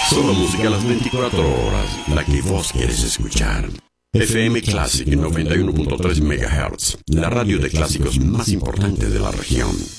Solo música las 24 horas, la que vos quieres escuchar. FM Classic 91.3 MHz, la radio de clásicos más importante de la región.